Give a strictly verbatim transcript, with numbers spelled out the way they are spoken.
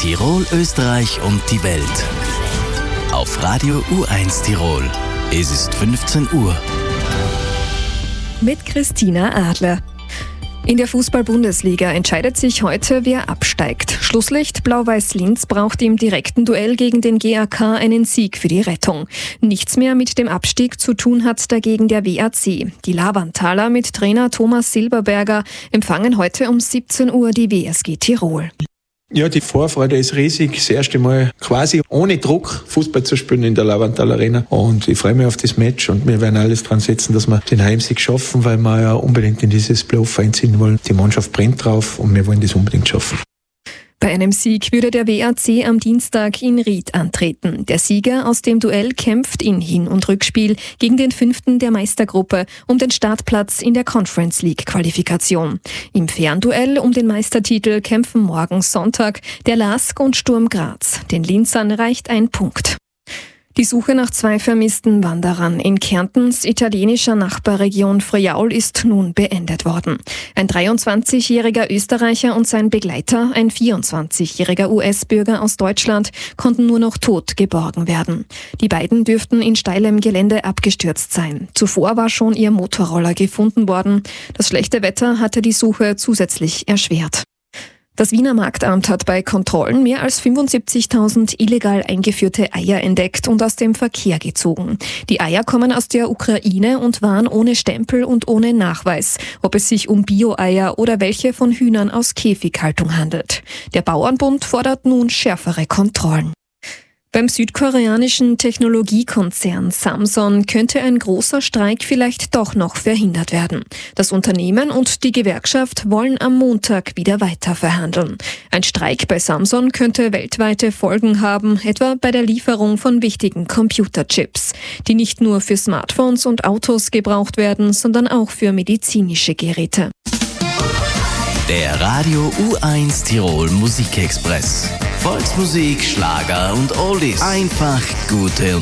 Tirol, Österreich und die Welt. Auf Radio U eins Tirol. Es ist fünfzehn Uhr. Mit Christina Adler. In der Fußball-Bundesliga entscheidet sich heute, wer absteigt. Schlusslicht Blau-Weiß Linz braucht im direkten Duell gegen den G A K einen Sieg für die Rettung. Nichts mehr mit dem Abstieg zu tun hat dagegen der W A C. Die Lavantaler mit Trainer Thomas Silberberger empfangen heute um siebzehn Uhr die W S G Tirol. Ja, die Vorfreude ist riesig. Das erste Mal quasi ohne Druck Fußball zu spielen in der Lavantal Arena. Und ich freue mich auf das Match und wir werden alles dran setzen, dass wir den Heimsieg schaffen, weil wir ja unbedingt in dieses Playoff einziehen wollen. Die Mannschaft brennt drauf und wir wollen das unbedingt schaffen. Bei einem Sieg würde der W A C am Dienstag in Ried antreten. Der Sieger aus dem Duell kämpft in Hin- und Rückspiel gegen den fünften der Meistergruppe um den Startplatz in der Conference League Qualifikation. Im Fernduell um den Meistertitel kämpfen morgen Sonntag der LASK und Sturm Graz. Den Linzern reicht ein Punkt. Die Suche nach zwei vermissten Wanderern in Kärntens italienischer Nachbarregion Friaul ist nun beendet worden. Ein dreiundzwanzigjähriger Österreicher und sein Begleiter, ein vierundzwanzigjähriger U S-Bürger aus Deutschland, konnten nur noch tot geborgen werden. Die beiden dürften in steilem Gelände abgestürzt sein. Zuvor war schon ihr Motorroller gefunden worden. Das schlechte Wetter hatte die Suche zusätzlich erschwert. Das Wiener Marktamt hat bei Kontrollen mehr als fünfundsiebzigtausend illegal eingeführte Eier entdeckt und aus dem Verkehr gezogen. Die Eier kommen aus der Ukraine und waren ohne Stempel und ohne Nachweis, ob es sich um Bio-Eier oder welche von Hühnern aus Käfighaltung handelt. Der Bauernbund fordert nun schärfere Kontrollen. Beim südkoreanischen Technologiekonzern Samsung könnte ein großer Streik vielleicht doch noch verhindert werden. Das Unternehmen und die Gewerkschaft wollen am Montag wieder weiter verhandeln. Ein Streik bei Samsung könnte weltweite Folgen haben, etwa bei der Lieferung von wichtigen Computerchips, die nicht nur für Smartphones und Autos gebraucht werden, sondern auch für medizinische Geräte. Der Radio U eins Tirol Musikexpress. Volksmusik, Schlager und Oldies. Einfach gute